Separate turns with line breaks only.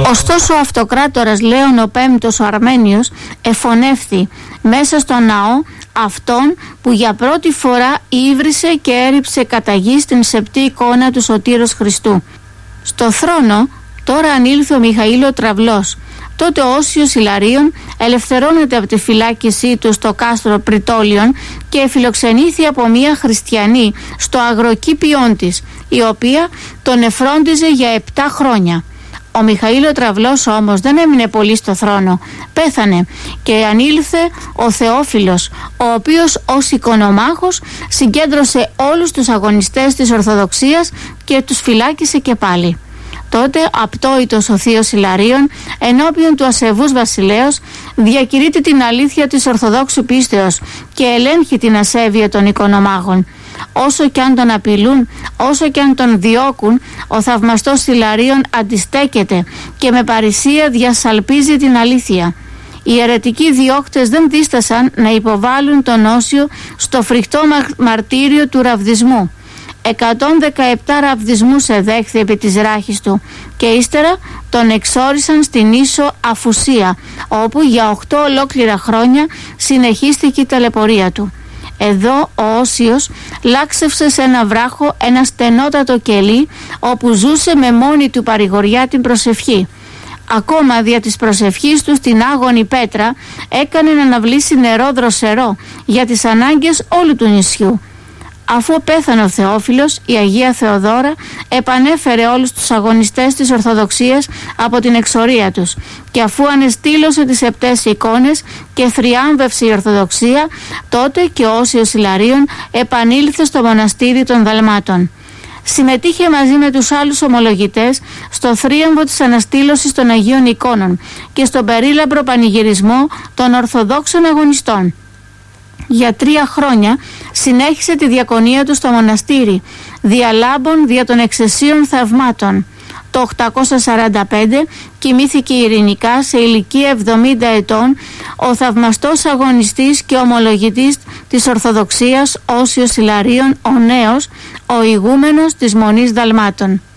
Ωστόσο ο αυτοκράτορας Λέων ο Πέμπτος ο Αρμένιος εφωνεύθη μέσα στο ναό αυτόν που για πρώτη φορά ύβρισε και έριψε κατά γη στην σεπτή εικόνα του Σωτήρος Χριστού. Στο θρόνο τώρα ανήλθε ο Μιχαήλ ο Τραυλός. Τότε ο Όσιος Ιλαρίων ελευθερώνεται από τη φυλάκισή του στο κάστρο Πριτόλιον και φιλοξενήθη από μία χριστιανή στο αγροκήπιόν της, η οποία τον εφρόντιζε για 7 χρόνια. Ο Μιχαήλ ο Τραυλός όμως δεν έμεινε πολύ στο θρόνο, πέθανε και ανήλθε ο Θεόφιλος, ο οποίος ως οικονομάχος συγκέντρωσε όλους τους αγωνιστές της Ορθοδοξίας και τους φυλάκισε και πάλι. Τότε απτόητος ο θείος Ιλαρίων ενώπιον του ασεβούς βασιλέως διακηρύττει την αλήθεια της Ορθοδόξου πίστεως και ελέγχει την ασέβεια των οικονομάχων. Όσο και αν τον απειλούν, όσο και αν τον διώκουν, ο θαυμαστός Ιλαρίων αντιστέκεται και με παρησία διασαλπίζει την αλήθεια. Οι αιρετικοί διώκτες δεν δίστασαν να υποβάλουν τον Όσιο στο φρικτό μαρτύριο του ραβδισμού. 117 ραβδισμούς εδέχθη επί της ράχης του και ύστερα τον εξόρισαν στην ίσο Αφουσία, όπου για 8 ολόκληρα χρόνια συνεχίστηκε η ταλαιπωρία του. Εδώ ο Όσιος λάξευσε σε ένα βράχο ένα στενότατο κελί, όπου ζούσε με μόνη του παρηγοριά την προσευχή. Ακόμα δια της προσευχής του στην άγονη πέτρα έκανε να αναβλήσει νερό δροσερό για τις ανάγκες όλου του νησιού. Αφού πέθανε ο Θεόφιλος, η Αγία Θεοδόρα επανέφερε όλους τους αγωνιστές της Ορθοδοξίας από την εξορία τους και αφού ανεστήλωσε τις 7 εικόνες και θριάμβευσε η Ορθοδοξία, τότε και ο Όσιος Ιλαρίων επανήλθε στο μοναστήρι των Δαλμάτων. Συμμετείχε μαζί με τους άλλους ομολογητές στο θρίαμβο της αναστήλωσης των Αγίων Εικόνων και στον περίλαμπρο πανηγυρισμό των Ορθοδόξων αγωνιστών. Για 3 χρόνια συνέχισε τη διακονία του στο μοναστήρι, διαλάμπων δια των εξαισίων θαυμάτων. Το 845 κοιμήθηκε ειρηνικά σε ηλικία 70 ετών ο θαυμαστός αγωνιστής και ομολογητής της Ορθοδοξίας Όσιος Ιλαρίων ο Νέος, ο ηγούμενος της Μονής Δαλμάτων.